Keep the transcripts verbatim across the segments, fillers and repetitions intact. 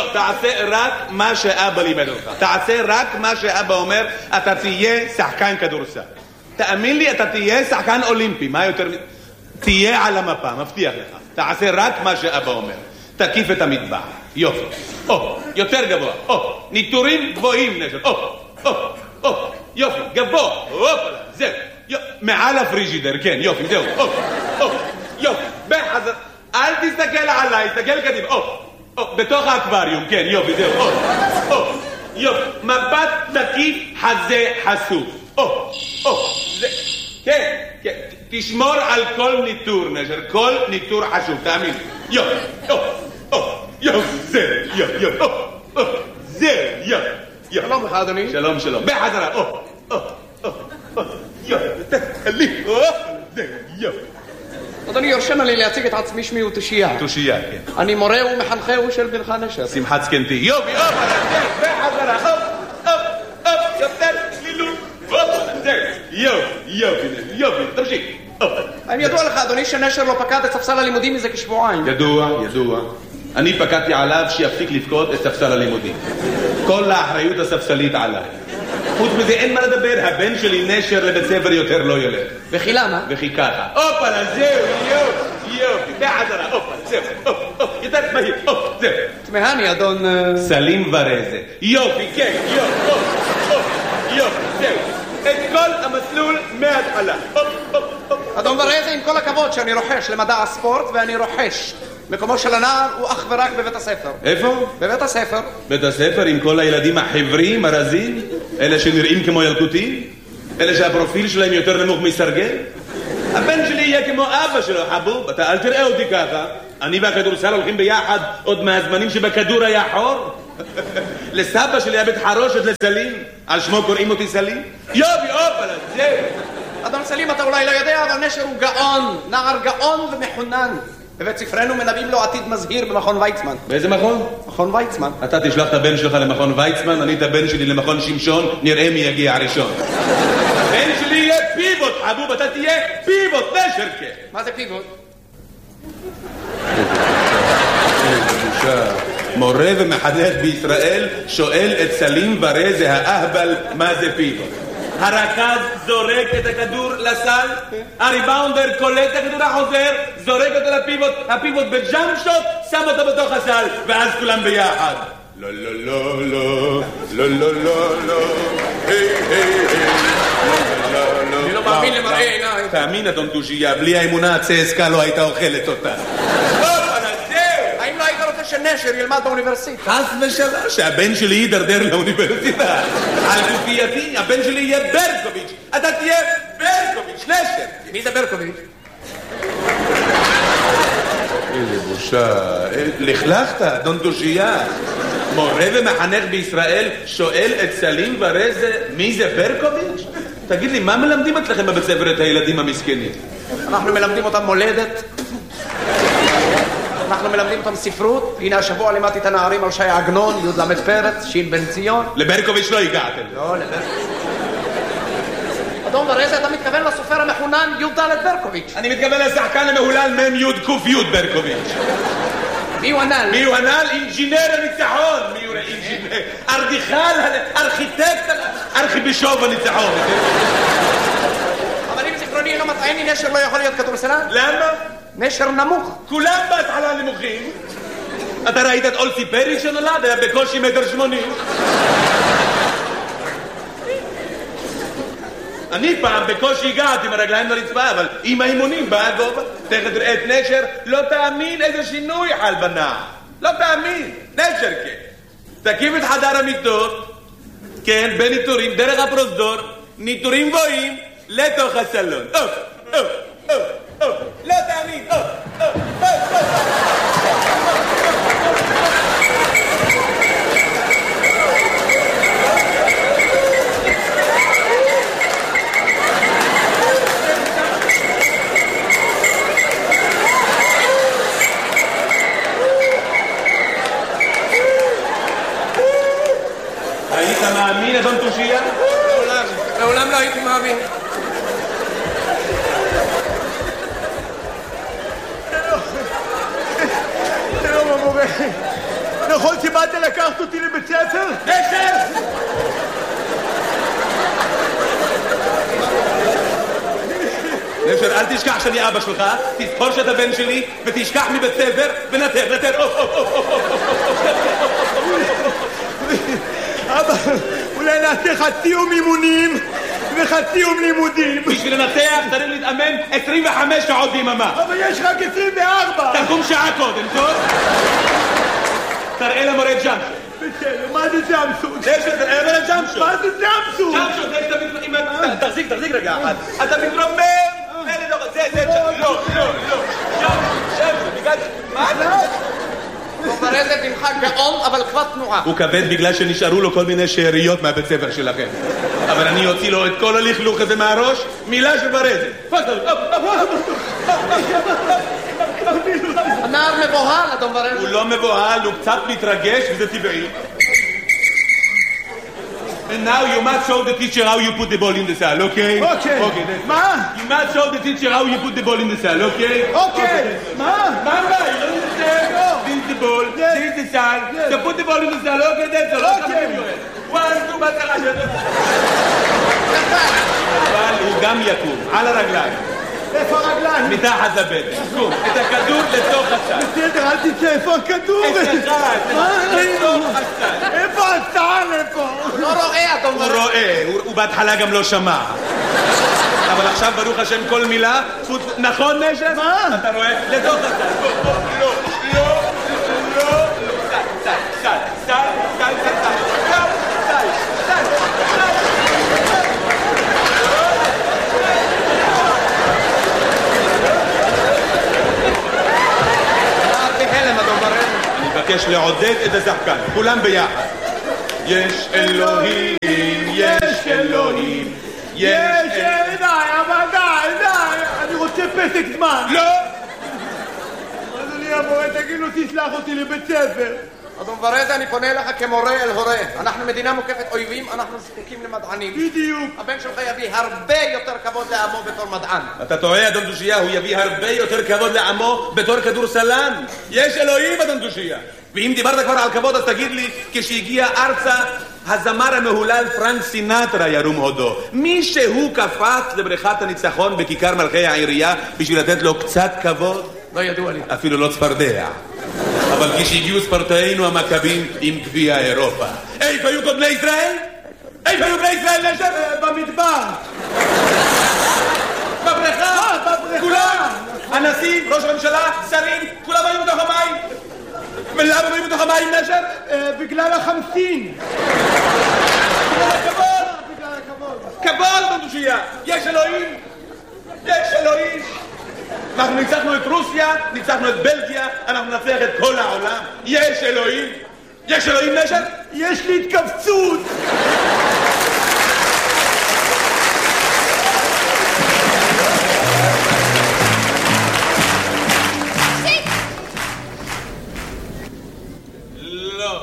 תעשה רק מה שאבא לימד אותך. תעשה רק מה שאבא אומר, אתה תהיה שחקן כדורסל. תאמין לי, אתה תהיה שחקן אולימפי. מה יותר... תהיה על המפה, מבטיח לך. תעשה רק מה שאבא אומר. תקיף את המטבח. יופי. או, יותר גבוה. או, ניטורים גבוהים נשר. או, או, או, יופי, גבוה. הופלה, זהו. מעל הפריג'ידר, כן, יופי, זהו. או, או, יופי. בחזר. אל תסתכל עליי, תסתכל קדימה. או, או, בתוך האקווריום, כן, יופי, זהו. או, או, יופי. מבט תקיף, חזה חשוף. או, או, זה... כן, כן. תשמור על כל ניטור, נשר. כל ניטור חשוב, תאמין. יופי, או, או, יופי, זהו, יופי, יופי. או, או, זהו, יופי. שלום לך, אדוני. שלום, שלום. בחזרה, או, או, או, או, יופי. תתקלי, או, זהו, יופי. אדוני, יורשנה לי להציג את עצמי, שמי הוא תושייה. תושייה, כן. אני מורה ומחנכהו של בנך נשר. שמחת זקנתי. יופי, אופ, בחזרה, אופ, אופ, אופ, יותר צלילות, אופ, זהו, יופי, יופי, יופי, תמשיך, אופ. האם ידוע לך, אדוני, שנשר לא פקד את ספסל הלימודים מזה כשבועיים? ידוע, ידוע. אני פקדתי עליו שיפסיק לפקוד את ספסל הלימודים. כל האחריות הספסלית עליי. חוץ מזה אין מה לדבר, הבן שלי נשר לבית ספר יותר לא ילך. וכי למה? וכי ככה. אופה, זהו, יופי, יופי, בחזרה, אופה, זהו, אופה, יותר מהיר, אופה, זהו. תמהני, אדון... סלים ורזה. יופי, כן, יופי, אופה, יופי, זהו. את כל המסלול מההתחלה. אדון ורזה, עם כל הכבוד שאני רוחש למדע הספורט, ואני רוחש. מקומו של הנער הוא אך ורק בבית הספר. איפה? בבית הספר. בית הספר עם כל הילדים החברים, הרזים? אלה שנראים כמו ילקוטים? אלה שהפרופיל שלהם יותר נמוך מסרגל? הבן שלי יהיה כמו אבא שלו, חבוב. אתה אל תראה אותי ככה. אני והכדורסל הולכים ביחד עוד מהזמנים שבכדור היה חור. לסבא שלי היה בית חרושת לסלים. על שמו קוראים אותי סלים? יופי, אופלה, זהו. אדון סלים, אתה אולי לא יודע, אבל נשר הוא גאון. נער גאון ומחונן. בבית ספרנו מנבאים לו עתיד מזהיר במכון ויצמן. באיזה מכון? מכון ויצמן. אתה תשלח את הבן שלך למכון ויצמן, אני את הבן שלי למכון שמשון, נראה מי יגיע הראשון. הבן שלי יהיה פיבוט, חבוב, אתה תהיה פיבוט, נשרקה. מה זה פיבוט? מורה ומחנך בישראל שואל את סלים ורזה האהבל מה זה פיבוט. הרכז זורק את הכדור לסל, הריבאונדר קולט את הכדור החוזר, זורק אותו לפיבוט, הפיבוט בג'אמפ שוט, שם אותו בתוך הסל, ואז כולם ביחד. לא, לא, לא, לא, לא, לא, לא, לא, היי, היי, היי, לא, לא, אני לא מאמין למראה עיניי. תאמין, אדון תושייה, בלי האמונה הצסקה לא הייתה אוכלת אותה. האם לא היית רוצה שנשר ילמד באוניברסיטה? חס ושלום, שהבן שלי יידרדר לאוניברסיטה. על גופייתי, הבן שלי יהיה ברקוביץ'. אתה תהיה ברקוביץ', נשר. מי זה ברקוביץ'? איזה בושה. לכלכת, אדון תושייה. מורה ומחנך בישראל שואל את סלים ורזה מי זה ברקוביץ'? תגיד לי, מה מלמדים אצלכם בבית ספר את הילדים המסכנים? אנחנו מלמדים אותם מולדת. אנחנו מלמדים אותם ספרות. הנה השבוע לימדתי את הנערים על שי עגנון, י' למד פרץ, שין בן ציון. לברקוביץ' לא הגעתם. לא, לברקוביץ'. אדון ורזה, אתה מתכוון לסופר המחונן י' ד' ברקוביץ'. אני מתכוון לשחקן המהולל מ' י' ק' י' ברקוביץ'. מי הוא הנ"ל? מי הוא הנ"ל? אינג'ינר הניצחון. מי הוא אינג'ינר? ארדיכל, ארכיטקט, ארכיבישוף הניצחון. אבל אם זיכרוני לא מטעני, נשר לא יכול להיות כדורסלן? למה? נשר נמוך. כולם בהתחלה נמוכים. אתה ראית את אולסי פרי שנולד? היה בקושי מטר שמונים. אני פעם בקושי הגעתי עם הרגליים לרצפה, אבל עם האימונים בא הגובה. תכף תראה את נשר, לא תאמין איזה שינוי חל בנער. לא תאמין. נשר כן. תקים את חדר המיטות, כן, בניטורים, דרך הפרוזדור, ניטורים גבוהים, לתוך הסלון. אוף, אוף, אוף, אוף. לא תאמין. אוף, אוף, אוף, אוף. היית מאמין, אדון תושייה? לעולם, לעולם לא הייתי מאמין. לקחת אותי לבית ספר? נשר! נשר, אל תשכח שאני אבא שלך, תזכור שאתה בן שלי, ותשכח מבית ספר, ונתר, נתר, אבא, אולי נעשה חצי יום אימונים וחצי יום לימודים. בשביל לנתח צריך להתאמן עשרים וחמש שעות ביממה. אבל יש רק עשרים וארבע. תקום שעה קודם, טוב? תראה למורה ג'אמשו. בסדר, מה זה ג'אמשו? נשר, תראה למורה ג'אמשו. מה זה ג'אמשו? ג'אמשו, זה שאתה מתרומם. תחזיק, תחזיק רגע אחד. אתה מתרומם. זה, זה, לא, לא, לא. ג'אמשו, בגלל... מה זה? דוברזת ממך גאון, אבל כבר תנועה. הוא כבד בגלל שנשארו לו כל מיני שאריות מהבית ספר שלכם. אבל אני אוציא לו את כל הלכלוך הזה מהראש, מילה של ברזת. הנער מבוהל, אדון ברזת. הוא לא מבוהל, הוא קצת מתרגש, וזה טבעי. And now you must show the teacher how you put the ball in the cell, okay? Okay. Okay, that's מה? You must show the teacher how you put the ball in the cell, okay? אוקיי. מה? Mama, you don't understand? This is the ball, this is the cell. So put the ball in the cell, okay, that's all. Okay. One, two, בהצלחה. אבל הוא גם יקום, על הרגליים. איפה הרגליים? מתחת לבטן. קום, את הכדור לתוך הסל. בסדר, אל תצא, איפה הכדור? את הסל, מה? לתוך הסל. איפה הסל? איפה? לא רואה, אדון הוא ברזת. רואה, הוא הוא בהתחלה גם לא שמע. אבל עכשיו ברוך השם כל מילה, נכון נשר? מה? אתה רואה? לתוך הסל. בוא, בוא, לא, לא, לא, לא. סל, סל, סל, סל, סל, סל, סל, סל, סל, סל. אני מבקש לעודד את השחקן, כולם ביחד. יש אלוהים, יש אלוהים, יש אלוהים. די, אבל די, די. אני רוצה פסק זמן. לא! אדוני המורה, תגיד לו, תשלח אותי לבית ספר. אדון ברזת, אני פונה אליך כמורה אל הורה. אנחנו מדינה מוקפת אויבים, אנחנו זקוקים למדענים. בדיוק. הבן שלך יביא הרבה יותר כבוד לעמו בתור מדען. אתה טועה, אדון דושייה, הוא יביא הרבה יותר כבוד לעמו בתור כדורסלן. יש אלוהים, אדון דושייה. ואם דיברת כבר על כבוד, אז תגיד לי, כשהגיע ארצה, הזמר המהולל פרנק סינטרה ירום הודו. מי שהוא קפץ לבריכת הניצחון בכיכר מלכי העירייה בשביל לתת לו קצת כבוד? לא ידוע לי. אפילו לא צפרדע. אבל כשהגיעו ספורטאינו המכבים עם גביע אירופה. איפה היו קודמי ישראל? איפה היו בני ישראל נשר? במדבר. בבריכה? כולם? הנשיא, ראש הממשלה, שרים, כולם היו בתוך המים. ולמה היו בתוך המים נשר? בגלל החמסין. בגלל הכבוד. בגלל הכבוד. כבוד בנדושייה. יש אלוהים. יש אלוהים. אנחנו ניצחנו את רוסיה, ניצחנו את בלגיה, אנחנו נצליח את כל העולם. יש אלוהים. יש אלוהים נשר? יש לי התכווצות. לא.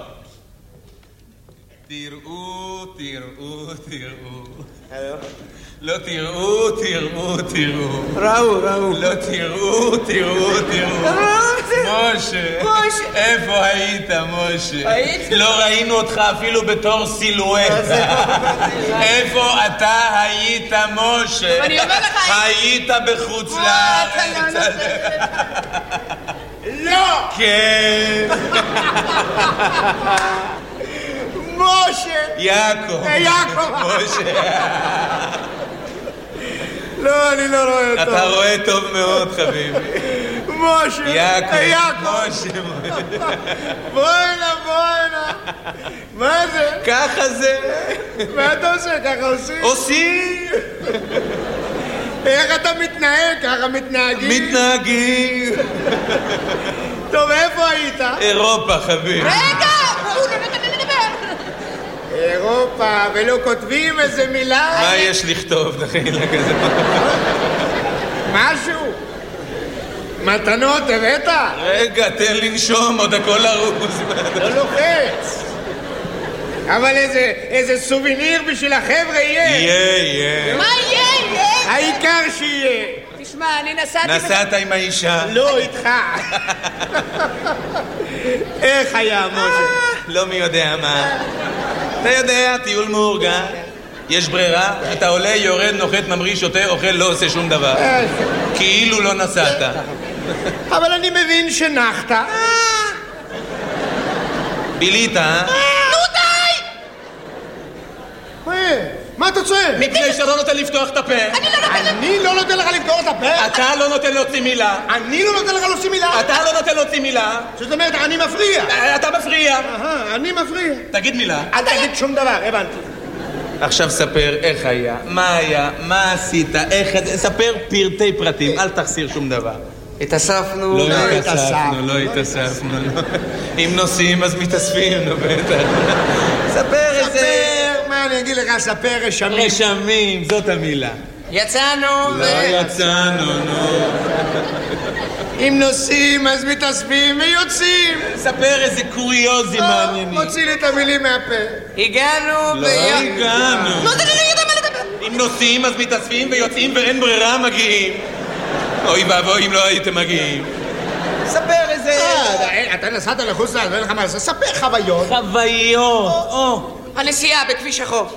תראו, תראו, תראו. לא תראו, תראו, תראו. ראו, ראו. לא תראו, תראו, תראו. משה. משה. איפה היית, משה? הייתי. לא ראינו אותך אפילו בתור סילואטה. איפה אתה היית, משה? אני אומר לך, היית בחוץ לארץ. לא! כן. משה! יעקב. יעקב. משה. לא, אני לא רואה אותו. אתה רואה טוב מאוד, חביבי. משה! יעקב. יעקב! משה. בוא הנה, בוא הנה. מה זה? ככה זה. מה אתה עושה? ככה עושים? עושים. איך אתה מתנהג? ככה מתנהגים? מתנהגים. טוב, איפה היית? אירופה, חביבי. רגע! הוא לא נותן לי לדבר! אירופה, ולא כותבים איזה מילה? מה יש לכתוב, דחילה כזה? משהו? מתנות הבאת? רגע, תן לנשום, עוד הכל ארוז. לא לוחץ. אבל איזה, איזה סוביניר בשביל החבר'ה יהיה. יהיה, יהיה. מה יהיה? יהיה? העיקר שיהיה. תשמע, אני נסעתי... נסעת עם האישה? לא איתך. איך היה, משה? לא מי יודע מה. אתה יודע, טיול מאורגן. יש ברירה, אתה עולה, יורד, נוחת, ממריא, שותה, אוכל, לא עושה שום דבר. כאילו לא נסעת. אבל אני מבין שנחת. בילית, אה? נו די! מה אתה צועק? מפני שאתה לא נותן לפתוח את הפה. אני לא נותן לך לפתור את הפה? אתה לא נותן להוציא מילה. אני לא נותן לך להוציא מילה? אתה לא נותן להוציא מילה. זאת אומרת, אני מפריע. אתה מפריע. אהה, אני מפריע. תגיד מילה. אל תגיד שום דבר, הבנתי. עכשיו ספר איך היה, מה היה, מה עשית, איך... ספר פרטי פרטים, אל תחסיר שום דבר. התאספנו. לא התאספנו, לא התאספנו. אם נוסעים אז מתאספים, נו בטח. ספר איזה... ספר, מה אני אגיד לך, ספר רשמים. רשמים, זאת המילה. יצאנו ו... לא יצאנו, נו. אם נוסעים אז מתאספים ויוצאים. ספר איזה קוריוזים מעניינים. מוציא לי את המילים מהפה. הגענו לא הגענו. לא, אתה לא יודע מה לדבר. אם נוסעים אז מתאספים ויוצאים ואין ברירה מגיעים. אוי ואבוי אם לא הייתם מגיעים. ספר איזה... אתה נסעת לחוץ לארץ, אין לך מה לעשות. ספר חוויות. חוויות. או. הנסיעה בכביש החוף.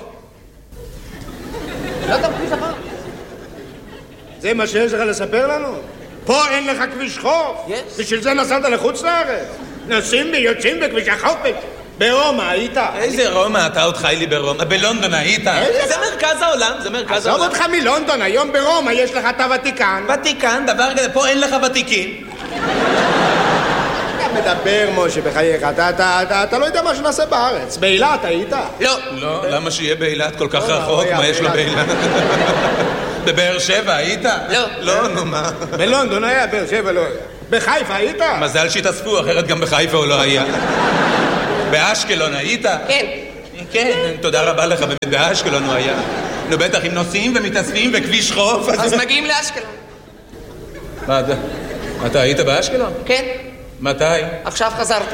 לא אתה בכביש החוף? זה מה שיש לך לספר לנו? פה אין לך כביש חוף. בשביל זה נסעת לחוץ לארץ. נוסעים ויוצאים בכביש החוף. ברומא היית? איזה רומא? אתה עוד חי לי ברומא. בלונדון היית? זה מרכז העולם, זה מרכז העולם. עזוב אותך מלונדון, היום ברומא יש לך את הוותיקן. ותיקן, דבר כזה, פה אין לך ותיקים. אתה מדבר, משה, בחייך, אתה לא יודע מה שנעשה בארץ. באילת היית? לא. לא, למה שיהיה באילת כל כך רחוק? מה יש לו באילת? בבאר שבע היית? לא. לא, נו מה? בלונדון היה, באר שבע לא היה. בחיפה היית? מזל שהתאספו, אחרת גם בחיפה הוא לא היה. באשקלון היית? כן. כן, תודה רבה לך, באמת באשקלון הוא היה. נו בטח, אם נוסעים ומתאספים בכביש חוף... אז מגיעים לאשקלון. מה אתה? אתה היית באשקלון? כן. מתי? עכשיו חזרתי.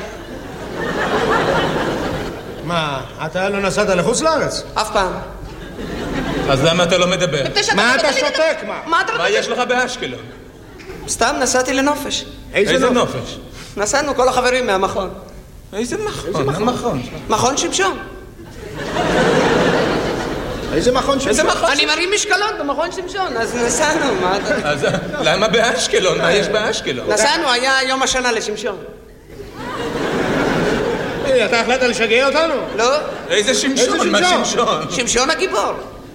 מה, אתה לא נסעת לחוץ לארץ? אף פעם. אז למה אתה לא מדבר? מה אתה שותק, מה? מה אתה מה רוצה? יש לך באשקלון? סתם נסעתי לנופש. איזה נופש? נסענו כל החברים מהמכון. איזה מכון? איזה מכון? מכון שמשון. איזה מכון שמשון? איזה מכון? אני מרים משקלות במכון שמשון, אז נסענו, מה אתה... אז למה באשקלון? מה יש באשקלון? נסענו, היה יום השנה לשמשון. אתה החלטת לשגע אותנו? לא? איזה שמשון? מה שמשון? שמשון הגיבור.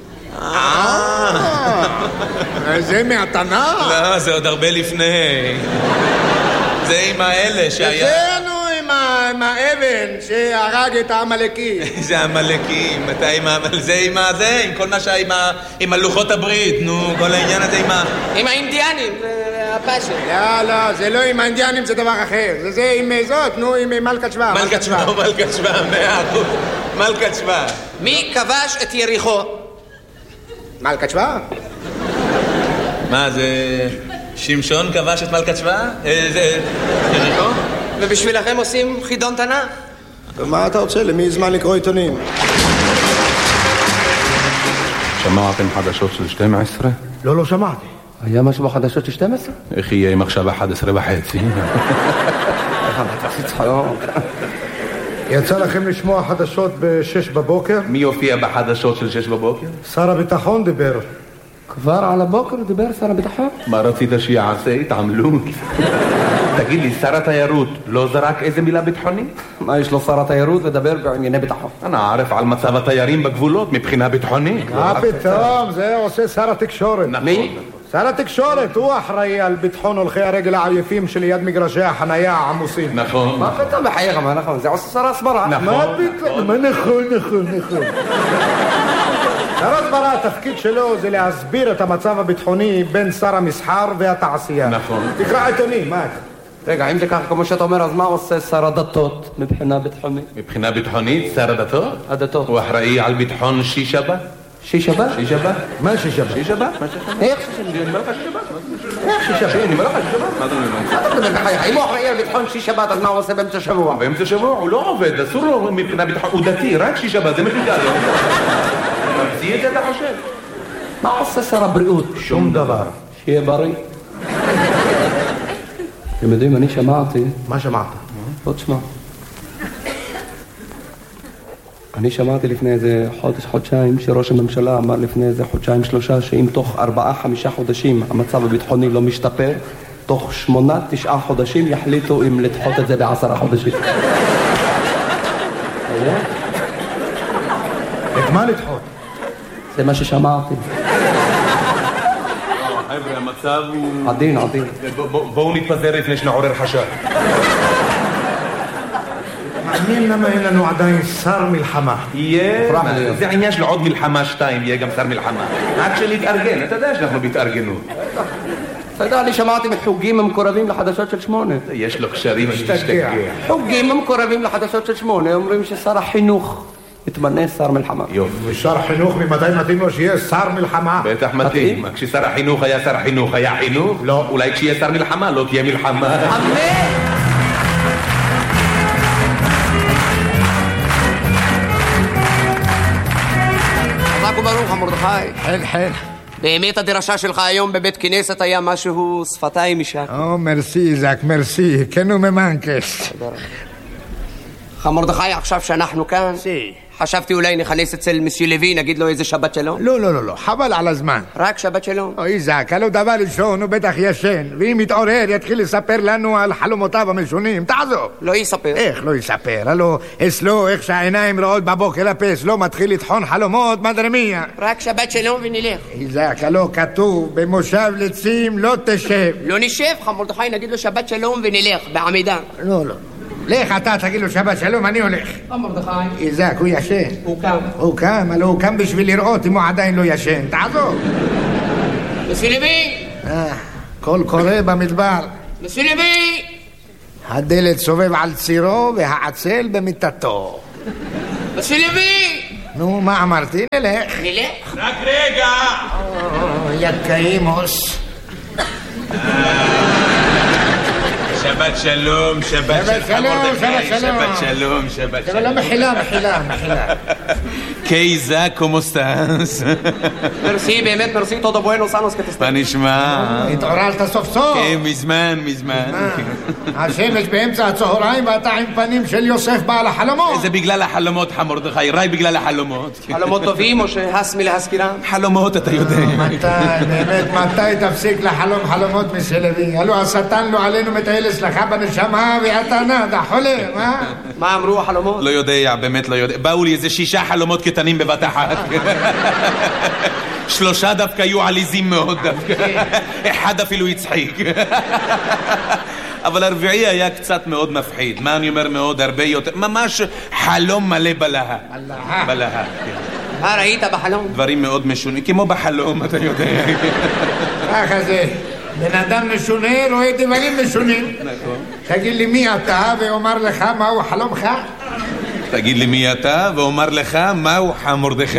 זה מהתנ"ך? לא, זה עוד הרבה לפני. זה עם האלה שהיה... זה נו עם האבן שהרג את העמלקים. זה המלאקים, אתה עם ה... זה עם הזה, עם כל מה שהיה עם הלוחות הברית, נו, כל העניין הזה עם ה... עם האינדיאנים, הפאשן. לא, לא, זה לא עם האינדיאנים, זה דבר אחר. זה זה עם זאת, נו, עם מלכת שבא. מלכת שבא, מלכת שבא, מאה אחוז. מלכת שבא. מי כבש את יריחו? מלכת שבא? מה, זה... שמשון כבש את מלכת שבא? זה... יריחו? ובשבילכם עושים חידון תנ"ך? מה אתה רוצה? למי זמן לקרוא עיתונים? שמעתם חדשות של שתים עשרה? לא, לא שמעתי. היה משהו בחדשות של שתים עשרה? איך יהיה אם עכשיו אחת עשרה וחצי? תעשי צחוק. יצא לכם לשמוע חדשות בשש בבוקר? מי יופיע בחדשות של שש בבוקר? שר הביטחון דיבר. כבר על הבוקר דיבר שר הביטחון? מה רצית שיעשה? התעמלות? תגיד לי, שר התיירות לא זרק איזה מילה ביטחונית? מה יש לו שר התיירות לדבר בענייני ביטחון? אני ערף על מצב התיירים בגבולות מבחינה ביטחונית. מה פתאום? זה עושה שר התקשורת. מי? שר התקשורת, הוא אחראי על ביטחון הולכי הרגל העייפים שליד מגרשי החנייה העמוסים. נכון. מה פתאום בחייך, מה נכון? זה עושה שר הסברה. מה פתאום? מה נכון, נכון, נכון. שר הסברה, התפקיד שלו זה להסביר את המצב הביטחוני בין שר המסחר והתעשייה. נכון. תקרא עיתונים, מה? רגע, אם זה ככה כמו שאתה אומר, אז מה עושה שר הדתות מבחינה ביטחונית? מבחינה ביטחונית, שר הדתות? הדתות. הוא אחראי על ביטחון שישבת? שישבת? שישבת? מה שישבת? שישבת? איך שישבת? אני אומר לך שישבת? איך שישבת? אני אומר לך שישבת? מה אתה אומר? מה אתה מדבר בחייך? אם הוא אחראי על ביטחון שישבת, אז מה הוא עושה באמצע השבוע? באמצע שבוע הוא לא עובד, אסור לו מבחינה ביטחון, הוא דתי, רק שישבת, זה מפיקה לו. ממציא את זה אתה חושב? מה עושה שר הבריאות? שום דבר. שיהיה בריא. אתם יודעים, אני שמעתי... מה שמעת? בוא תשמע. אני שמעתי לפני איזה חודש, חודשיים, שראש הממשלה אמר לפני איזה חודשיים, שלושה, שאם תוך ארבעה, חמישה חודשים המצב הביטחוני לא משתפר, תוך שמונה, תשעה חודשים יחליטו אם לדחות את זה בעשרה חודשים. את מה לדחות? זה מה ששמעתי. חבר'ה, המצב הוא... עדין, עדין. בואו נתפזר לפני שנעורר חשד. מעניין למה אין לנו עדיין שר מלחמה. יהיה, זה העניין של עוד מלחמה שתיים, יהיה גם שר מלחמה. רק שנתארגן, אתה יודע שאנחנו בהתארגנות. אתה יודע, אני שמעתי מחוגים המקורבים לחדשות של שמונה. יש לו קשרים, אני משתגע. חוגים המקורבים לחדשות של שמונה אומרים ששר החינוך יתמנה שר מלחמה. יופי. ושר החינוך ממתי מתאים לו שיהיה שר מלחמה? בטח מתאים. כששר החינוך היה שר החינוך היה חינוך? לא. אולי כשיהיה שר מלחמה לא תהיה מלחמה. אמן! חזק וברוך, מרדכי. חן חן. באמת הדרשה שלך היום בבית כנסת היה משהו שפתיים משק. או, מרסי, זק, מרסי. כן וממנקס. מרדכי, עכשיו שאנחנו כאן, סי. חשבתי אולי נכנס אצל מסיו לוי, נגיד לו איזה שבת שלום. לא, לא, לא, לא. חבל על הזמן. רק שבת שלום. אוי, זק, הלא דבר ראשון, הוא בטח ישן. ואם יתעורר, יתחיל לספר לנו על חלומותיו המשונים. תעזוב. לא יספר. איך לא יספר? הלא, אצלו, איך שהעיניים רעות בבוקר לפס, לא מתחיל לטחון חלומות, מדרמיה. רק שבת שלום ונלך. זק, הלא כתוב, במושב לצים לא תשב. לא נשב, מרדכי, נגיד לו שבת שלום ונלך, בעמידה. לא, לא. לך אתה, תגיד לו שבת שלום, אני הולך. מרדכי. איזק, הוא ישן. הוא קם. הוא קם, הלא הוא קם בשביל לראות אם הוא עדיין לא ישן. תעזוב. מסיו לוי! אה, קול קורא במדבר. מסיו לוי! הדלת סובב על צירו והעצל במיטתו. מסיו לוי! נו, מה אמרתי? נלך. נלך. רק רגע! יא קיימוס. שבת שלום, שבת שלום, שבת שלום. שבת שלום, שבת שלום. לא, מחילה, מחילה, מחילה. קייזה, כמו סטאנס? מרסי, באמת מרסי, תודה בואנוס אנוס כתסתר. מה נשמע? התעוררת סוף סוף. כן, מזמן, מזמן. השמש באמצע הצהריים ואתה עם פנים של יוסף בעל החלומות. זה בגלל החלומות, מרדכי, רק בגלל החלומות. חלומות טובים או שהס מלהזכירם? חלומות, אתה יודע. מתי, באמת, מתי תפסיק לחלום חלומות מסלבי? הלו השטן לא עלינו מטייל אצלך בנשמה ואתה נדה, חולם, אה? מה אמרו החלומות? לא יודע, באמת לא יודע. באו לי איזה שישה חלומות קטנים בבת אחת. שלושה דווקא היו עליזים מאוד דווקא. אחד אפילו הצחיק. אבל הרביעי היה קצת מאוד מפחיד. מה אני אומר מאוד? הרבה יותר. ממש חלום מלא בלהה. בלהה, כן. מה ראית בחלום? דברים מאוד משונים, כמו בחלום, אתה יודע. ככה זה. בן אדם משונה רואה דברים משונים. נכון. תגיד לי מי אתה ואומר לך מהו חלומך? תגיד לי מי אתה ואומר לך מהו מרדכי.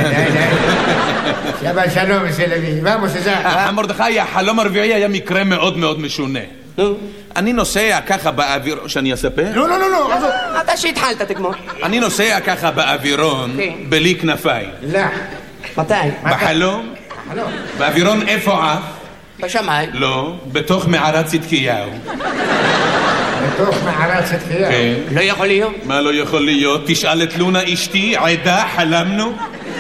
שבת שלום מסלבי. ואמוס איזה? מרדכי, החלום הרביעי היה מקרה מאוד מאוד משונה. אני נוסע ככה באוויר... שאני אספר? לא, לא, לא, לא. אתה שהתחלת תגמור. אני נוסע ככה באווירון בלי כנפיים. לא. מתי? בחלום? באווירון איפה עף? בשמיים. לא, בתוך מערת צדקיהו. בתוך מערת צדקיהו? כן. לא יכול להיות. מה לא יכול להיות? תשאל את לונה אשתי, עדה, חלמנו.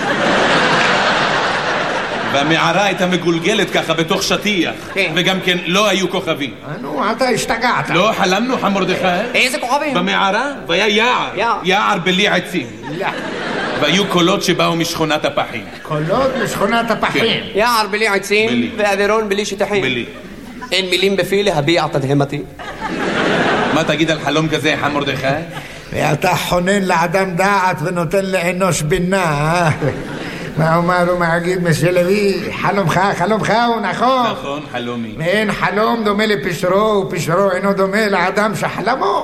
והמערה הייתה מגולגלת ככה בתוך שטיח. כן. וגם כן לא היו כוכבים. נו, אתה השתגעת. לא, חלמנו, מרדכי. איזה כוכבים? במערה, והיה יער. יער. יער בלי עצים. לא. והיו קולות שבאו משכונת הפחים. קולות משכונת הפחים. יער בלי עצים בלי. ואווירון בלי שטחים. בלי. אין מילים בפי להביע תדהמתי. מה תגיד על חלום כזה, מרדכי? ואתה חונן לאדם דעת ונותן לאנוש בינה. מה אומר ומגיד מסלבי? חלומך, חלומך הוא נכון. נכון, חלומי. ואין חלום דומה לפשרו, ופשרו אינו דומה לאדם שחלמו.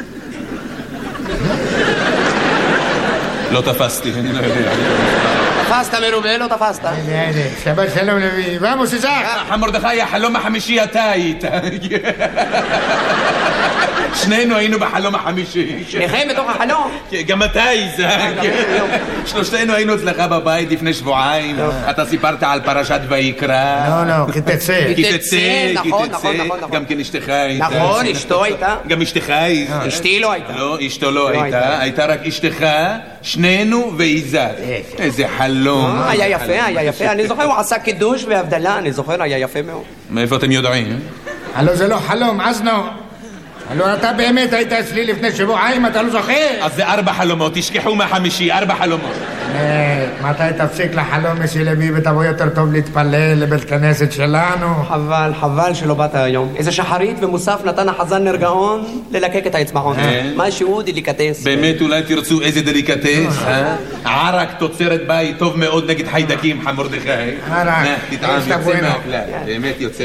לא תפסתי, אני לא יודע. תפסת מרובה, לא תפסת. הנה, הנה, שבת שלום לוי. ועמוס איזק. מרדכי, החלום החמישי אתה היית. שנינו היינו בחלום החמישי. שניכם בתוך החלום? גם אתה, איזק. שלושתנו היינו אצלך בבית לפני שבועיים. אתה סיפרת על פרשת ויקרא. לא, לא, כי תצא. כי תצא, כי נכון, תצא. נכון, נכון. גם כן אשתך הייתה. נכון, אשתו הייתה. גם אשתך הייתה. אשתי לא הייתה. לא, אשתו לא הייתה. הייתה רק אשתך, שנינו ואיזק. איזה חלום. היה יפה, היה יפה. אני זוכר, הוא עשה קידוש והבדלה, אני זוכר, היה יפה מאוד. מאיפה אתם יודעים? הלו זה לא חלום, אזנו. הלו אתה באמת היית אצלי לפני שבועיים, אתה לא זוכר? אז זה ארבע חלומות, תשכחו מהחמישי, ארבע חלומות. מתי תפסיק לחלום משלבי ותבוא יותר טוב להתפלל לבית כנסת שלנו? חבל, חבל שלא באת היום. איזה שחרית ומוסף נתן החזן נרגעון ללקק את האצבעות. משהו דליקטס. באמת אולי תרצו איזה דליקטס, אה? ערק תוצרת בית טוב מאוד נגד חיידקים, חמורדכי. ערק. תטעם, יוצא מהכלל. באמת יוצא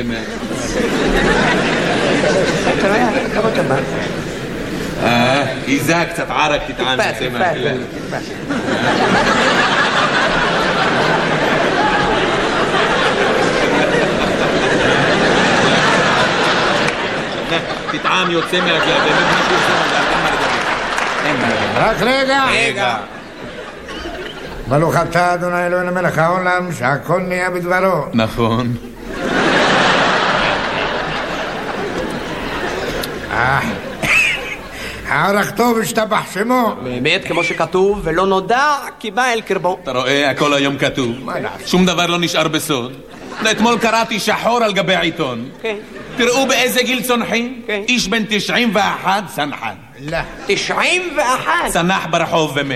מהכלל. אה, איזה קצת ערק תטעם, יוצא מהכלל. תטעם יוצא מהכלל, באמת משהו יוצא מהכלל. רק רגע. רגע. ברוך אתה אדוני אלוהינו מלך העולם שהכל נהיה בדברו. נכון. הערך טוב השתבח שמו. באמת, כמו שכתוב, ולא נודע כי בא אל קרבו. אתה רואה, הכל היום כתוב. שום דבר לא נשאר בסוד. אתמול קראתי שחור על גבי העיתון. כן. תראו באיזה גיל צונחים. כן. איש בן תשעים ואחת צנחן. לא. תשעים ואחת. צנח ברחוב ומת.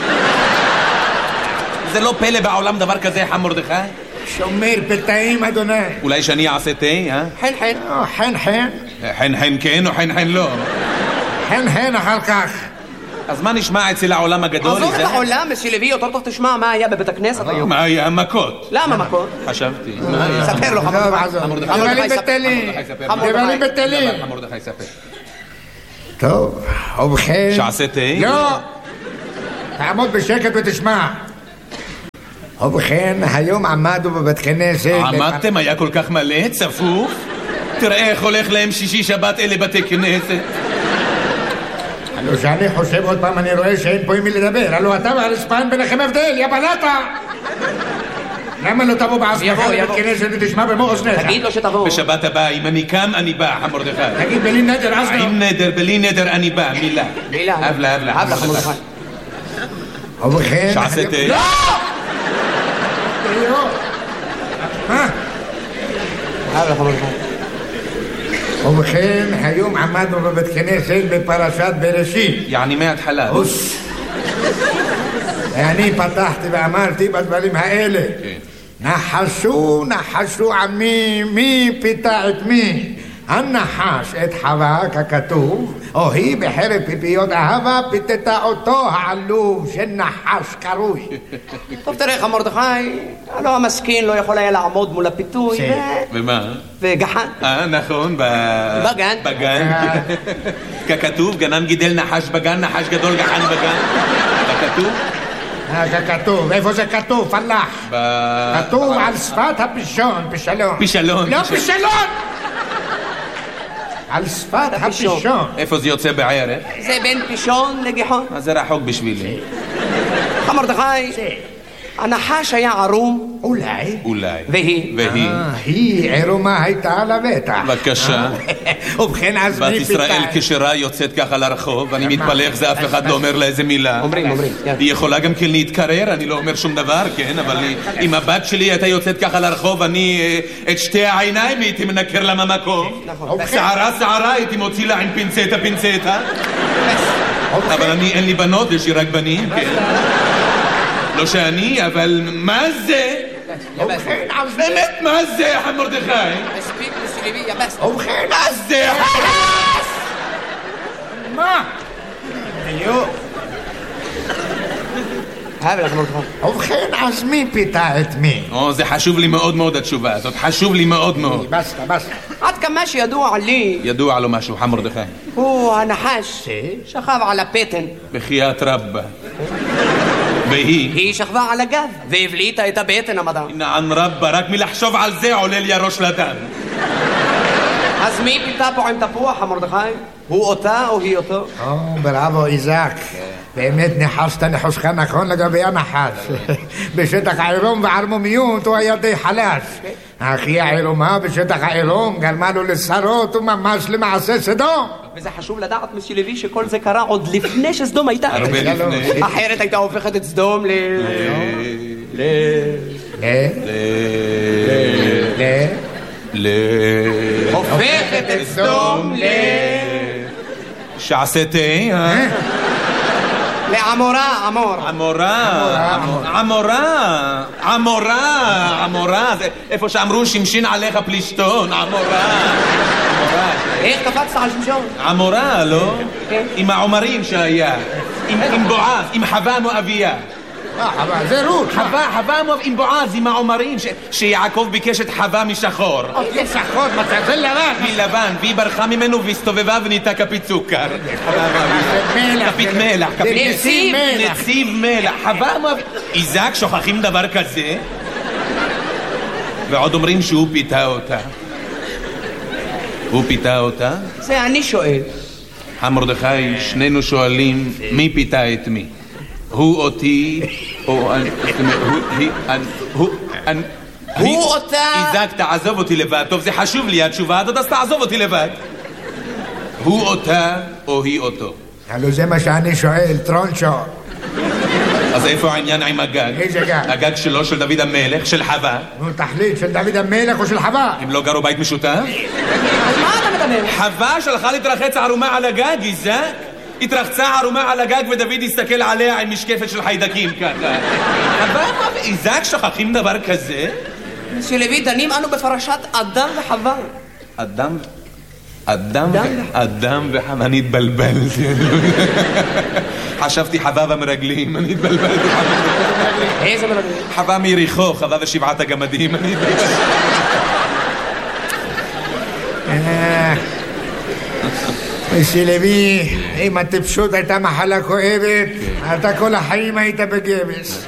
זה לא פלא בעולם דבר כזה, חמורדכי? שומר פתאים אדוני. אולי שאני אעשה תה, אה? חן חן. חן חן. חן חן כן או חן חן לא? חן חן אחר כך. אז מה נשמע אצל העולם הגדול? עזוב את העולם, משלבי, יותר טוב תשמע מה היה בבית הכנסת היום. מה היה? מכות. למה מכות? חשבתי. מה היה? ספר לו, חמורדכי. דברים בטלים. דברים בטלים. חמורדכי ספר. טוב, ובכן. שעשה תה? לא. תעמוד בשקט ותשמע. ובכן, היום עמדו בבית כנסת. עמדתם? היה כל כך מלא? צפוף? תראה איך הולך להם שישי שבת אלה בתי כנסת. הלו שאני חושב עוד פעם אני רואה שאין פה עם מי לדבר. הלו אתה והרצפה אין ביניכם הבדל, יא בלטה. למה לא תבוא בעצמך לבית כנסת ותשמע במו אוזניך? תגיד לו שתבוא. בשבת הבאה, אם אני קם, אני בא, חמורדכי. תגיד בלי נדר, אז לא. עם נדר, בלי נדר, אני בא, מילה. מילה. אבלה, אבלה. אבלה, חמורדכי. ובכן... שעשה תה? לא! מה? אבלה, חמורדכי. ובכן, היום עמדנו בבית כנסת בפרשת בראשית. יעני מההתחלה. אוס. ואני פתחתי ואמרתי בדברים האלה. נחשו, נחשו עמי, מי פיתה את מי? הנחש את חווה ככתוב, או היא בחרב פיפיות אהבה פיתתה אותו העלוב של נחש קרוי. טוב תראה חמורדכי, הלא המסכין לא יכול היה לעמוד מול הפיתוי ומה? וגחן. אה נכון, בגן. בגן. ככתוב, גנן גידל נחש בגן, נחש גדול גחן בגן. ככתוב? ככתוב, איפה זה כתוב? פלח. כתוב על שפת הפישון, פישלון. פישלון. לא פישלון! על שפת הפישון. איפה זה יוצא בערך? זה בין פישון לגיחון. אז זה רחוק בשבילי. חמורדכי, הנחש היה ערום. אולי. אולי. והיא? והיא. היא עירומה הייתה לבטח. בבקשה. ובכן אז מי בת ישראל כשרה יוצאת ככה לרחוב, ואני מתפלא איך זה אף אחד לא אומר לה איזה מילה. אומרים, אומרים. היא יכולה גם כן להתקרר, אני לא אומר שום דבר, כן, אבל אם הבת שלי הייתה יוצאת ככה לרחוב, אני את שתי העיניים הייתי מנקר לה מהמקום. שערה שערה הייתי מוציא לה עם פינצטה פינצטה. אבל אני, אין לי בנות, יש לי רק בנים, כן. לא שאני, אבל מה זה? באמת, מה זה, חמורדכי? מספיק מסליבי, יבס. ובכן, מה זה? מה? היו. אבלה, חמורדכי. ובכן, אז מי פיתה את מי? או, זה חשוב לי מאוד מאוד התשובה הזאת, חשוב לי מאוד מאוד. בסטה, בסטה. עד כמה שידוע לי, ידוע לו משהו, חמורדכי. הוא הנחש שכב על הפטן. בחייאת רבה. והיא? היא שכבה על הגב והבליטה את הבטן המדע. נען רבה, רק מלחשוב על זה עולה לי הראש לדם. אז מי פיתה פה עם תפוח, מרדכי? הוא אותה או היא אותו? או, בראבו, איזק. באמת ניחשת ניחושך נכון לגבי הנחש. בשטח העירום וערמומיות הוא היה די חלש. אחי העירומה בשטח העירום גרמה לו לשרות וממש למעשה סדום. וזה חשוב לדעת, מסי לוי, שכל זה קרה עוד לפני שסדום הייתה. הרבה לפני. אחרת הייתה הופכת את סדום ל... ל... ל... ל... ל... הופכת את סדום ל... שעשה תה, אה? לעמורה, עמור. עמורה, עמורה, עמורה, עמורה, זה איפה שאמרו שמשין עליך פלישתון, עמורה. איך קפצת על שמשון? עמורה, לא? עם העומרים שהיה, עם בועז, עם חווה מואביה. אה, אבל זה רות. חווה, חווה מואב, עם בועז, עם העומרים, שיעקב ביקש את חווה משחור. זה שחור, זה לבן. מלבן, והיא ברחה ממנו והסתובבה ונהייתה כפית סוכר. כפית מלח, נציב מלח. נציב מלח, חווה מואב. איזק, שוכחים דבר כזה? ועוד אומרים שהוא פיתה אותה. הוא פיתה אותה? זה אני שואל. המרדכי, שנינו שואלים מי פיתה את מי. הוא אותי, או אני, הוא, אני, הוא אותה. איזק, תעזוב אותי לבד. טוב, זה חשוב לי, התשובה הזאת, אז תעזוב אותי לבד. הוא אותה, או היא אותו? הלו זה מה שאני שואל, טרונצ'ו. אז איפה העניין עם הגג? איזה גג? הגג שלו, של דוד המלך, של חווה. נו, תחליט, של דוד המלך או של חווה? הם לא גרו בית משותף? אז מה אתה מדבר? חווה שלחה להתרחץ ערומה על הגג, איזק? התרחצה ערומה על הגג ודוד הסתכל עליה עם משקפת של חיידקים ככה. חווה, איזק, שוכחים דבר כזה? מסי לוי, דנים אנו בפרשת אדם וחווה. אדם... אדם... אדם וחווה, אני התבלבלתי. חשבתי חווה במרגלים, אני התבלבלתי. איזה מרגלים? חווה מיריחו, חווה ושבעת הגמדים, אני התבלבלתי. מסי לוי, אם הטיפשות הייתה מחלה כואבת, אתה כל החיים היית בגבס.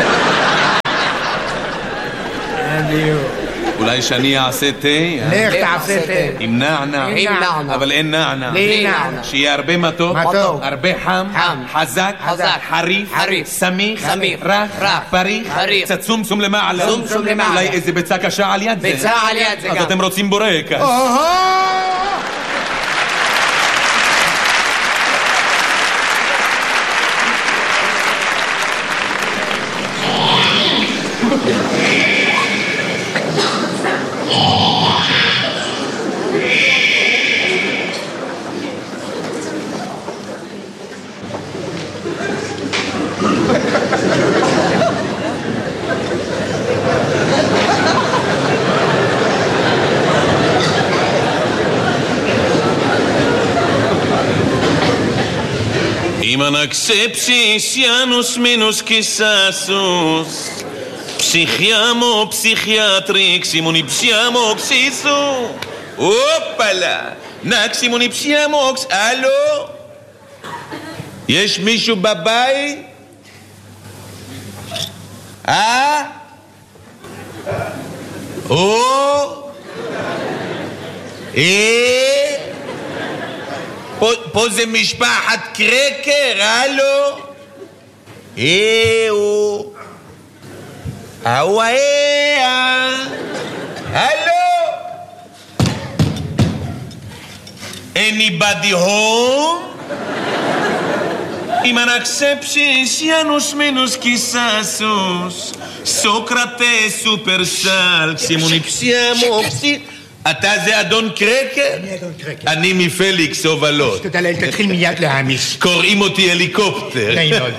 אולי שאני אעשה תה? לך תעשה תה. עם נענה. עם נענה. אבל אין נענה. בלי נענה. שיהיה הרבה מתוק. מתוק. הרבה חם. חם. חזק. חזק. חריף. חריף. סמיך. סמיך. רך. רך. פריך. פריך. קצת צומצום למעלה. צומצום למעלה. אולי איזה ביצה קשה על יד זה. ביצה על יד זה גם. אז אתם רוצים בורקס. Imanakcepsis Janus minus Kisasus Psichiamo psichiatrix Simonipsiamo xisu Opala Naximonipsiamo Allo יש מישהו בבית? אה? או? אה? פה זה משפחת קרקר, הלו? אהו אהו אה הלו? Anybody home? Imanakcepsis Janus minus Kisasus Socrates supersal Ximonipsiamo אתה זה אדון קרקר? אני אדון קרקר. אני מפליקס הובלות. תודה לאל, תתחיל מיד להעמיס. קוראים אותי הליקופטר. נעים מאוד.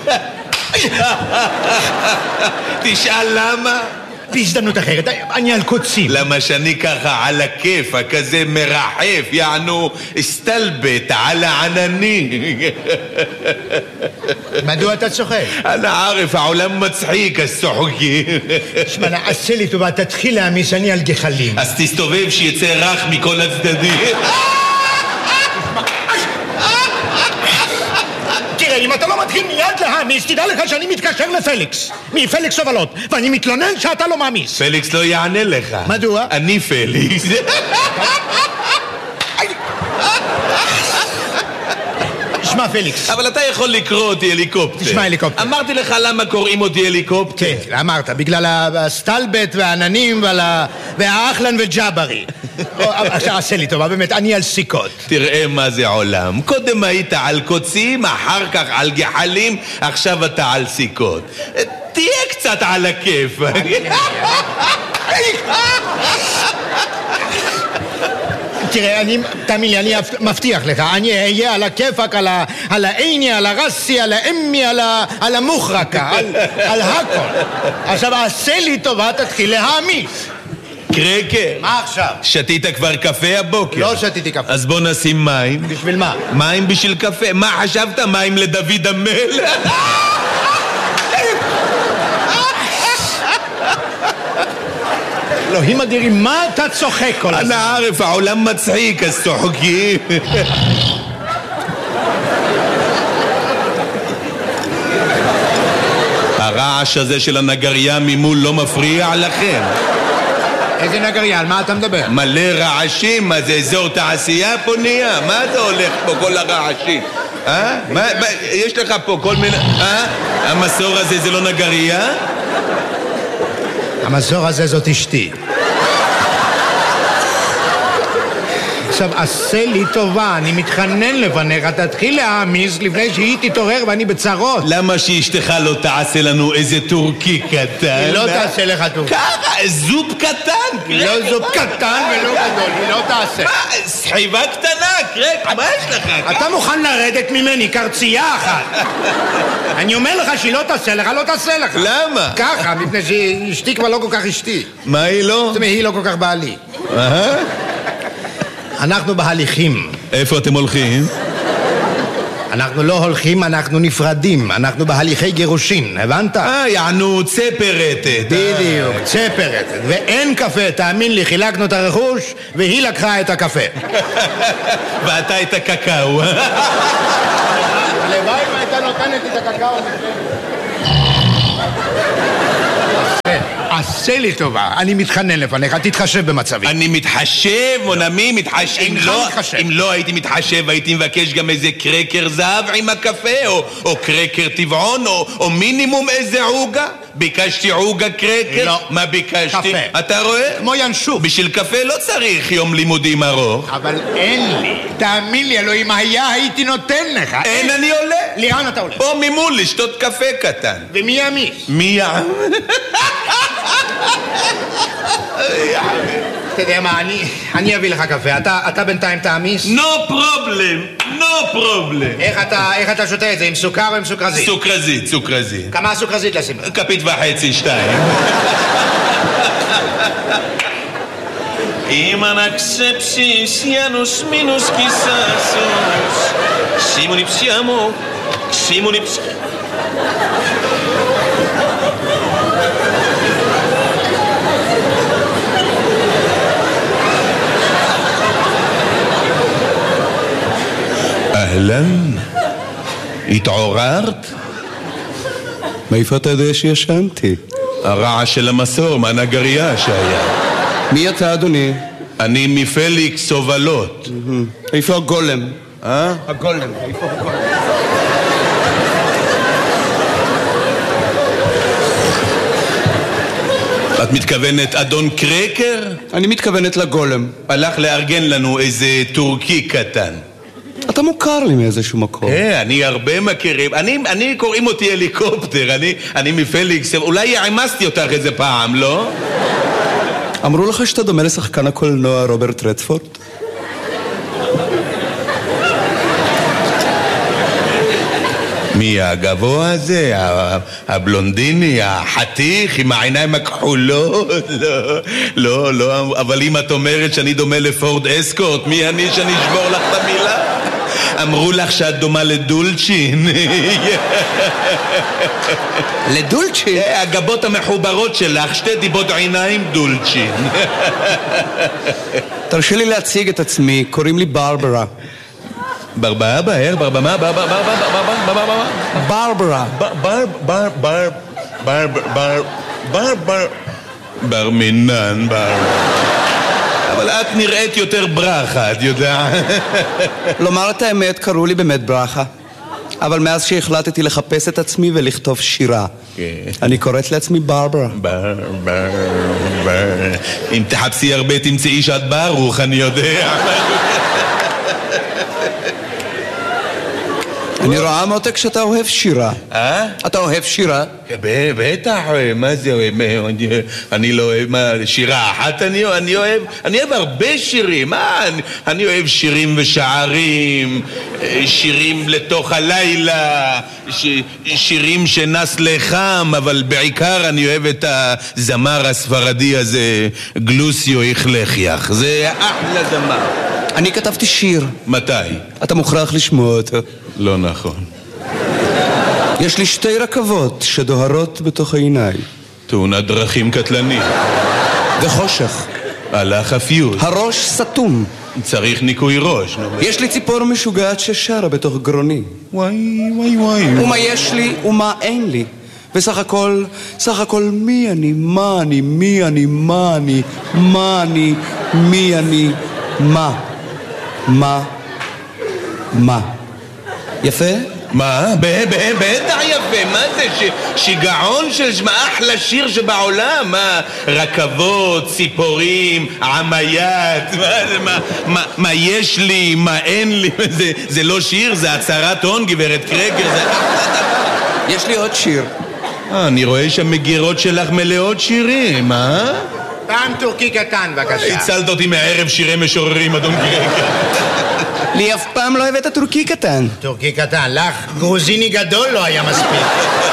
תשאל למה? בהזדמנות אחרת, אני על קוצים. למה שאני ככה על הכיף, כזה מרחף, יענו סטלבט על הענני. מדוע אתה צוחק? אנא ערף, העולם מצחיק, אז צוחקים. שמע, נעשה לי טובה, תתחיל להעמיס, אני על גחלים. אז תסתובב שיצא רך מכל הצדדים. תראה, אם אתה לא מתחיל מיד להעמיס, תדע לך שאני מתקשר לפליקס, מפליקס הובלות, ואני מתלונן שאתה לא מעמיס. פליקס לא יענה לך. מדוע? אני פליקס. תשמע פליקס. אבל אתה יכול לקרוא אותי הליקופטר. תשמע הליקופטר. אמרתי לך למה קוראים אותי הליקופטר. כן, אמרת, בגלל הסטלבט והעננים והאחלן וג'אברי. עכשיו עשה לי טובה, באמת, אני על סיכות. תראה מה זה עולם. קודם היית על קוצים, אחר כך על גחלים, עכשיו אתה על סיכות. תהיה קצת על הכיף. תראה, אני, תאמין לי, אני מבטיח לך, אני אהיה על הכיפק, על, על העיני, על הרסי, על האמי, על, על המוחרקה, על, על הכל. עכשיו, עשה לי טובה, תתחיל להעמיס. קרקר. מה עכשיו? שתית כבר קפה הבוקר? לא שתיתי קפה. אז בוא נשים מים. בשביל מה? מים בשביל קפה. מה חשבת? מים לדוד המלך? אלוהים אדירים, מה אתה צוחק כל הזמן? אני ערף, העולם מצחיק, אז צוחקים. הרעש הזה של הנגריה ממול לא מפריע לכם? איזה נגריה? על מה אתה מדבר? מלא רעשים, מה זה אזור תעשייה פה נהיה? מה זה הולך פה כל הרעשים? אה? מה, מה, יש לך פה כל מיני... אה? המסור הזה זה לא נגריה? המסור הזה זאת אשתי. עכשיו, עשה לי טובה, אני מתחנן לפניך, תתחיל להעמיס לפני שהיא תתעורר ואני בצרות. למה שאשתך לא תעשה לנו איזה טורקי קטן? היא לא תעשה לך טורקי. ככה, זופ קטן. לא זופ קטן ולא גדול, היא לא תעשה. מה, סחיבה קטנה, קרק, מה יש לך? אתה מוכן לרדת ממני, קרצייה אחת. אני אומר לך שהיא לא תעשה לך, לא תעשה לך. למה? ככה, מפני שאשתי כבר לא כל כך אשתי. מה היא לא? זאת אומרת, היא לא כל כך בעלי. אהה. אנחנו בהליכים. איפה אתם הולכים? אנחנו לא הולכים, אנחנו נפרדים. אנחנו בהליכי גירושין, הבנת? אה, יענו צפרתת. בדיוק, צפרתת. ואין קפה, תאמין לי, חילקנו את הרכוש והיא לקחה את הקפה. ואתה את הקקאו. הלוואי מה הייתה נותנת את הקקאו. עשה לי טובה, אני מתחנן לפניך, תתחשב במצבי. אני מתחשב, מונמי, מתחשב. אם לא, מתחשב. אם לא הייתי מתחשב, הייתי מבקש גם איזה קרקר זהב עם הקפה, או, או קרקר טבעון, או, או מינימום איזה עוגה. ביקשתי עוגה קרקר? לא. מה ביקשתי? קפה. אתה רואה? כמו ינשוף. בשביל קפה לא צריך יום לימודים ארוך. אבל אין לי. תאמין לי, אלוהים, היה הייתי נותן לך. אין, אני עולה. לאן אתה הולך? פה ממול לשתות קפה קטן. ומי יעמיס? מי יעמיס? אתה יודע מה, אני, אני אביא לך קפה. אתה, אתה בינתיים תעמיס? No problem, no problem. איך אתה, איך אתה שותה את זה? עם סוכר או עם סוכרזית? סוכרזית, סוכרזית. כמה סוכרזית לשים? כפית וחצי, שתיים. אם אנקספסיס ינוס מינוס קיססוס שימוני פסיאמו שימוני פסיאמו אהלן, התעוררת? מאיפה אתה יודע שישנתי? הרעש של המסור, מהנגריה שהיה. מי אתה, אדוני? אני מפליקס הובלות. איפה הגולם? אה? הגולם, איפה הגולם? את מתכוונת אדון קרקר? אני מתכוונת לגולם. הלך לארגן לנו איזה טורקי קטן. אתה מוכר לי מאיזשהו מקום. אה, אני הרבה מכירים. אני, אני קוראים אותי הליקופטר. אני, אני מפליקס. אולי העמסתי אותך איזה פעם, לא? אמרו לך שאתה דומה לשחקן הקולנוע רוברט רדפורד? מי הגבוה הזה? הבלונדיני, החתיך עם העיניים הכחולות? לא, לא, לא, אבל אם את אומרת שאני דומה לפורד אסקורט, מי אני שאני אשבור לך את המילה? אמרו לך שאת דומה לדולצ'ין. לדולצ'ין? הגבות המחוברות שלך, שתי דיבות עיניים דולצ'ין. תרשה לי להציג את עצמי, קוראים לי ברברה. ברברה, בהר, ברברה, מה? ברברה, ברברה, ברברה. בר, בר, בר, בר, בר, בר, בר, בר מינן, בר. אבל את נראית יותר ברכה, את יודעת? לומר את האמת, קראו לי באמת ברכה. אבל מאז שהחלטתי לחפש את עצמי ולכתוב שירה. אני קוראת לעצמי ברברה. בר, בר, בר. אם תחפשי הרבה תמצאי שאת ברוך, אני יודע. אני רואה מותק שאתה אוהב שירה. אה? אתה אוהב שירה? בטח, מה זה אוהב? אני לא אוהב, מה, שירה אחת אני אוהב? אני אוהב, אני אוהב הרבה שירים, מה? אני אוהב שירים ושערים, שירים לתוך הלילה, שירים שנס לחם, אבל בעיקר אני אוהב את הזמר הספרדי הזה, גלוסיו יחלחיח. זה אחלה זמר. אני כתבתי שיר. מתי? אתה מוכרח לשמוע אותו. לא נכון. יש לי שתי רכבות שדוהרות בתוך עיניי. תאונת דרכים קטלנית. וחושך. הלך הפיוס. הראש סתום. צריך ניקוי ראש. יש לי ציפור משוגעת ששרה בתוך גרוני. וואי וואי וואי. ומה יש לי ומה אין לי. וסך הכל, סך הכל מי אני, מה אני, מי אני, מה אני, מה אני, מי אני, מה, מה, מה. יפה? מה? בטח יפה, מה זה? שיגעון של אחלה שיר שבעולם, מה? רכבות, ציפורים, עמיית, מה יש לי, מה אין לי, זה לא שיר, זה הצהרת הון, גברת קרקר, זה אחלה דבר. יש לי עוד שיר. אני רואה שהמגירות שלך מלאות שירים, אה? פעם טורקי קטן, בבקשה. הצלת אותי מהערב שירי משוררים, אדון קרקר. לי אף פעם לא הבאת טורקי קטן. טורקי קטן, לך גרוזיני גדול לא היה מספיק.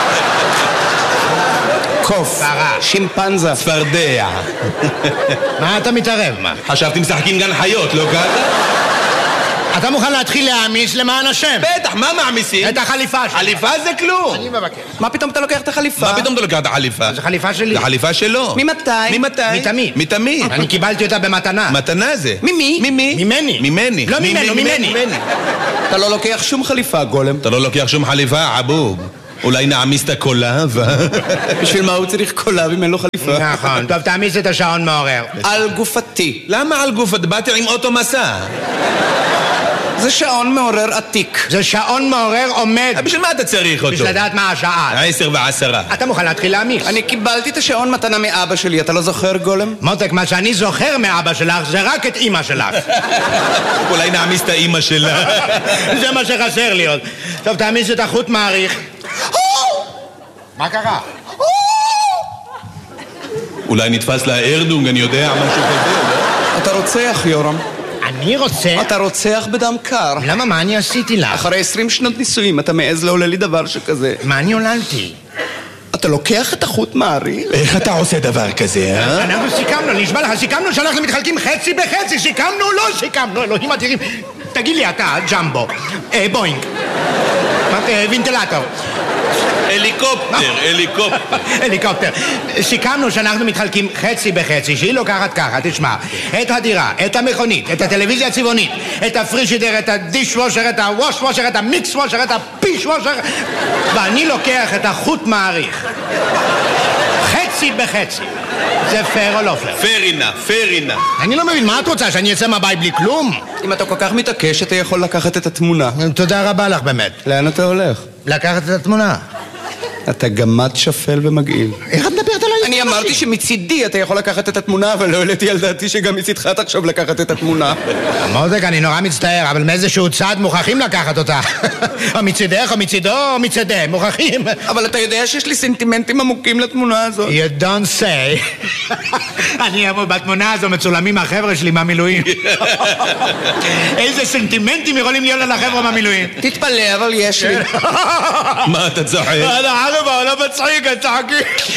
קוף, שימפנזה, צפרדע. מה אתה מתערב, מה? חשבתי משחקים גן חיות, לא ככה? אתה מוכן להתחיל להעמיס למען השם? בטח, מה מעמיסים? את החליפה שלי. חליפה זה כלום. אני מבקש. מה פתאום אתה לוקח את החליפה? מה פתאום אתה לוקח את החליפה? זו חליפה שלי. זה חליפה שלו. ממתי? ממתי? מתמיד. מתמיד. אני קיבלתי אותה במתנה. מתנה זה. ממי? ממי? ממני. ממני. לא ממנו, ממני. אתה לא לוקח שום חליפה, גולם. אתה לא לוקח שום חליפה, עבוב. אולי נעמיס את הקולב? בשביל מה הוא צריך קולב אם אין לו חליפה? נכון. טוב, תעמיס את השעון מעורר. על גופתי. למה על גוף? באתי עם אוטו מסע. זה שעון מעורר עתיק. זה שעון מעורר עומד. בשביל מה אתה צריך אותו? בשביל לדעת מה השעה. עשר ועשרה. אתה מוכן להתחיל להעמיס? אני קיבלתי את השעון מתנה מאבא שלי, אתה לא זוכר, גולם? מותק, מה שאני זוכר מאבא שלך זה רק את אמא שלך. אולי נעמיס את האמא שלה. זה מה שחסר לי עוד. טוב, תעמיס את החוט מעריך. מה קרה? אולי נתפס לה ארדונג, אני יודע, משהו כזה, לא? אתה רוצח, יורם. אני רוצה... אתה רוצח בדם קר. למה? מה אני עשיתי לך? אחרי עשרים שנות נישואים אתה מעז לעולה לי דבר שכזה. מה אני עוללתי? אתה לוקח את החוט מעריך? איך אתה עושה דבר כזה, אה? אנחנו סיכמנו, נשבע לך, סיכמנו שאנחנו מתחלקים חצי בחצי, סיכמנו, לא סיכמנו, אלוהים אדירים. תגיד לי אתה, ג'מבו, אה, בוינג, אה, וינטלטור. הליקופטר, הליקופטר. הליקופטר. סיכמנו שאנחנו מתחלקים חצי בחצי, שהיא לוקחת ככה, תשמע, את הדירה, את המכונית, את הטלוויזיה הצבעונית, את הפרישידר, את הדיש וושר, את הווש וושר, את המיקס וושר, את הפיש וושר, ואני לוקח את החוט מעריך. חצי בחצי. זה פייר או לא פייר? פרינה, פרינה. אני לא מבין, מה את רוצה, שאני אצא מהבית בלי כלום? אם אתה כל כך מתעקש, אתה יכול לקחת את התמונה. תודה רבה לך באמת. לאן אתה הולך? לקחת את התמונה. אתה גמד שפל ומגעיל. איך את מדברת עליי? אני אמרתי שמצידי אתה יכול לקחת את התמונה, אבל לא העליתי על דעתי שגם מצידך תחשוב לקחת את התמונה. מותק, אני נורא מצטער, אבל מאיזשהו צד מוכרחים לקחת אותה. או מצידך, או מצידו, או מצידי, מוכרחים. אבל אתה יודע שיש לי סנטימנטים עמוקים לתמונה הזאת. You don't say. אני בתמונה הזו מצולמים החבר'ה שלי מהמילואים. איזה סנטימנטים יכולים להיות על החבר'ה מהמילואים. תתפלא, אבל יש לי. מה אתה צוחק? ערבה, לא מצחיק, אני צחקי.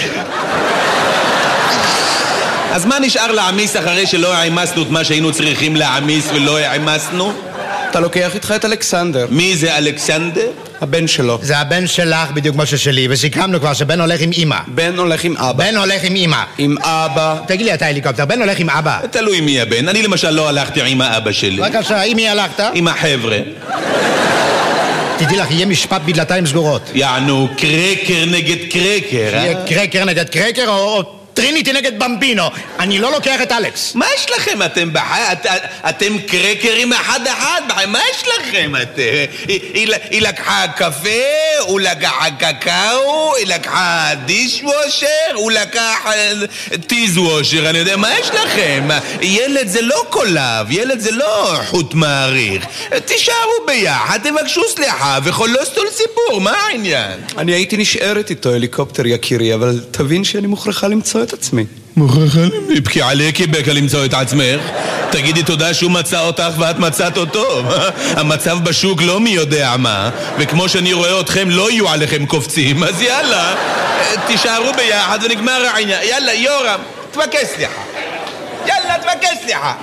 אז מה נשאר להעמיס אחרי שלא העמסנו את מה שהיינו צריכים להעמיס ולא העמסנו? אתה לוקח איתך את אלכסנדר. מי זה אלכסנדר? הבן שלו. זה הבן שלך בדיוק כמו ששלי, וסיכמנו כבר שבן הולך עם אמא. בן הולך עם אבא. בן הולך עם אמא. עם אבא. תגיד לי אתה הליקופטר, בן הולך עם אבא. תלוי מי הבן. אני למשל לא הלכתי עם האבא שלי. בבקשה, עם מי הלכת? עם החבר'ה. תדעי לך, יהיה משפט בדלתיים סגורות. יענו, קרקר נגד קרקר, אה? יהיה קרקר נגד קרקר או טריניטי נגד במבינו. אני לא לוקח את אלכס. מה יש לכם? אתם בחי... את, אתם קרקרים אחד אחד בחי... מה יש לכם? את... היא, היא, היא לקחה קפה, הוא לקח קקאו, היא לקחה דישוושר, הוא לקח טיזוושר, אני יודע, מה יש לכם? ילד זה לא קולב, ילד זה לא חוט מעריך. תישארו ביחד, תבקשו סליחה ולא סתול סיפור, מה העניין? אני הייתי נשארת איתו הליקופטר יקירי, אבל תבין שאני מוכרחה למצוא את עצמי. מוכרחה לבכי עליקי בקה למצוא את עצמך. תגידי תודה שהוא מצא אותך ואת מצאת אותו. המצב בשוק לא מי יודע מה, וכמו שאני רואה אתכם לא יהיו עליכם קופצים, אז יאללה, תישארו ביחד ונגמר העניין. יאללה, יורם, תבקש סליחה. יאללה, תבקש סליחה.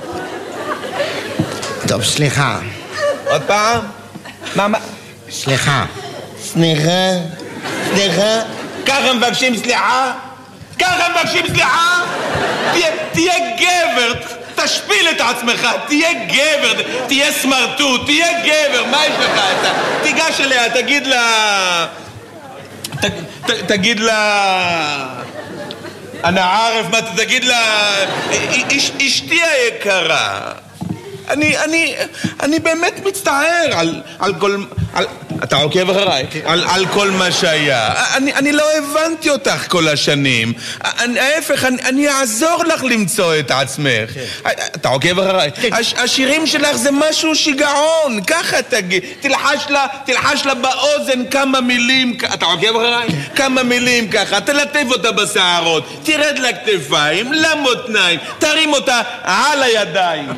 טוב, סליחה. עוד פעם? מה, מה? סליחה. סליחה? סליחה? ככה מבקשים סליחה? ככה מבקשים סליחה? תהיה, תהיה גבר, תשפיל את עצמך, תהיה גבר, תהיה סמרטוט, תהיה גבר, מה יש לך? אתה, תיגש אליה, תגיד לה... ת, ת, תגיד לה... אני ערף, מה, תגיד לה... אש, אשתי היקרה, אני, אני, אני באמת מצטער על, על כל... על, אתה עוקב אחריי? על, על כל מה שהיה. אני, אני לא הבנתי אותך כל השנים. אני, ההפך, אני, אני אעזור לך למצוא את עצמך. אתה עוקב אחריי? הש, השירים שלך זה משהו שיגעון. ככה תגיד. תלחש לה, תלחש לה באוזן כמה מילים. אתה עוקב אחריי? כמה מילים ככה. תלטף אותה בשערות. תרד לכתפיים, למותניים. תרים אותה על הידיים.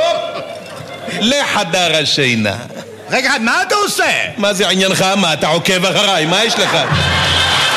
לחדר השינה. רגע, מה אתה עושה? מה זה עניינך? מה, אתה עוקב אחריי? מה יש לך?